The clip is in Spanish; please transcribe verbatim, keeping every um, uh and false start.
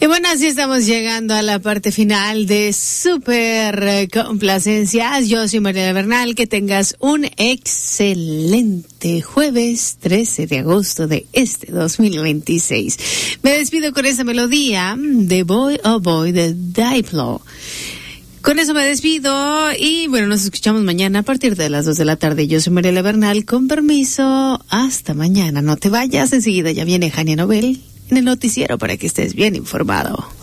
Y bueno, así estamos llegando a la parte final de Super Complacencias. Yo soy Mariela Bernal. Que tengas un excelente jueves trece de agosto de este dos mil veintiséis. Me despido con esa melodía de Boy Oh Boy de Diplo. Con eso me despido y bueno, nos escuchamos mañana a partir de las dos de la tarde. Yo soy Mariela Bernal, con permiso, hasta mañana. No te vayas, enseguida ya viene Jania Nobel en el noticiero para que estés bien informado.